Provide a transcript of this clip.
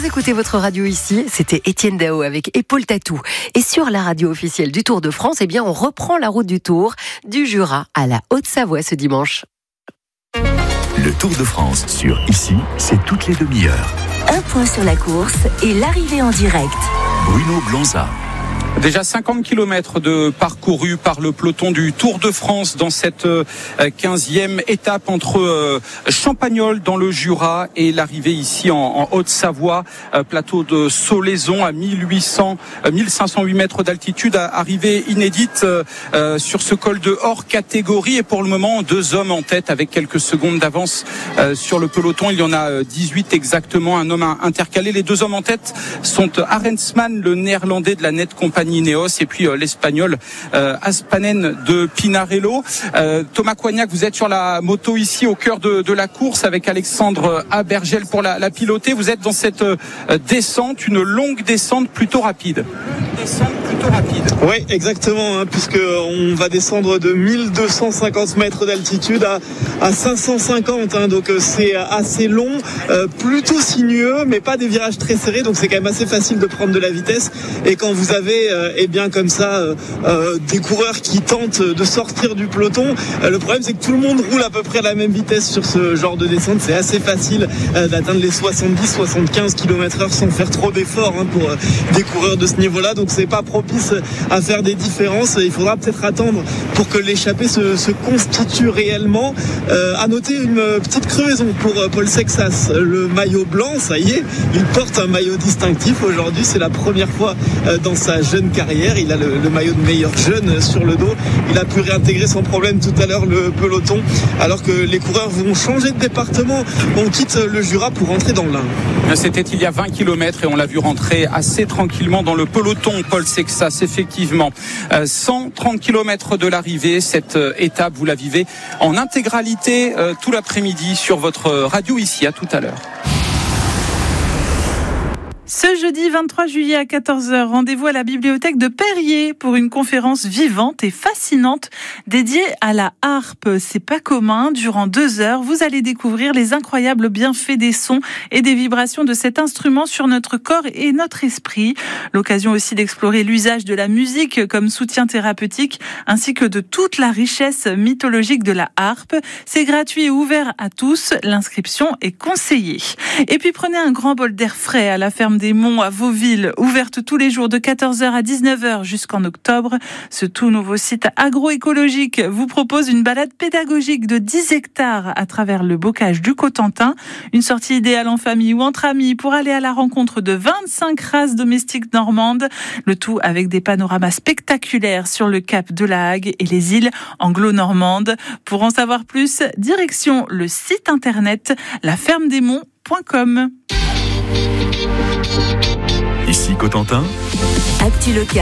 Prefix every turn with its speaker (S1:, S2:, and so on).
S1: écoutez votre radio ici, c'était Étienne Dao avec Épaule Tatou. Et sur la radio officielle du Tour de France, eh bien, on reprend la route du Tour, du Jura à la Haute-Savoie ce dimanche.
S2: Le Tour de France sur Ici, c'est toutes les demi-heures.
S3: Un point sur la course et l'arrivée en direct.
S2: Bruno Blanza.
S4: Déjà 50 km de parcouru par le peloton du Tour de France dans cette 15e étape entre Champagnole dans le Jura et l'arrivée ici en Haute-Savoie, plateau de Solaison à 1508 mètres d'altitude, arrivée inédite sur ce col de hors catégorie. Et pour le moment, 2 hommes en tête avec quelques secondes d'avance sur le peloton. Il y en a 18 exactement, un homme intercalé. Les 2 hommes en tête sont Arensman, le néerlandais de la Net Compagnie Ineos, et puis l'espagnol Aspanen de Pinarello. Thomas Coignac, vous êtes sur la moto ici au cœur de la course avec Alexandre Abergel pour la piloter. Vous êtes dans cette descente, une longue descente plutôt rapide.
S5: Oui, exactement, puisque on va descendre de 1250 mètres d'altitude à 550, donc c'est assez long, plutôt sinueux, mais pas des virages très serrés, donc c'est quand même assez facile de prendre de la vitesse. Et quand vous avez comme ça des coureurs qui tentent de sortir du peloton, le problème c'est que tout le monde roule à peu près à la même vitesse sur ce genre de descente. C'est assez facile d'atteindre les 70-75 km/h sans faire trop d'efforts pour des coureurs de ce niveau-là, donc c'est pas propice à faire des différences. Il faudra peut-être attendre pour que l'échappée se constitue réellement. À noter une petite crevaison pour Paul Sexas, le maillot blanc, ça y est, il porte un maillot distinctif aujourd'hui, c'est la première fois dans sa jeune carrière, il a le maillot de meilleur jeune sur le dos. Il a pu réintégrer sans problème tout à l'heure le peloton, alors que les coureurs vont changer de département. On quitte le Jura pour rentrer dans l'Ain.
S4: C'était il y a 20 km et on l'a vu rentrer assez tranquillement dans le peloton, Paul Sexas, effectivement. 130 km de l'arrivée, cette étape, vous la vivez en intégralité tout l'après-midi sur votre radio ici. À tout à l'heure.
S6: Ce jeudi 23 juillet à 14h, rendez-vous à la bibliothèque de Périers pour une conférence vivante et fascinante dédiée à la harpe. C'est pas commun. Durant 2 heures, vous allez découvrir les incroyables bienfaits des sons et des vibrations de cet instrument sur notre corps et notre esprit. L'occasion aussi d'explorer l'usage de la musique comme soutien thérapeutique ainsi que de toute la richesse mythologique de la harpe. C'est gratuit et ouvert à tous. L'inscription est conseillée. Et puis prenez un grand bol d'air frais à la ferme des Monts à Vauville, ouverte tous les jours de 14h à 19h jusqu'en octobre. Ce tout nouveau site agroécologique vous propose une balade pédagogique de 10 hectares à travers le bocage du Cotentin. Une sortie idéale en famille ou entre amis pour aller à la rencontre de 25 races domestiques normandes. Le tout avec des panoramas spectaculaires sur le cap de la Hague et les îles anglo-normandes. Pour en savoir plus, direction le site internet lafermedesmonts.com.
S2: Ici Cotentin.
S3: Actu local.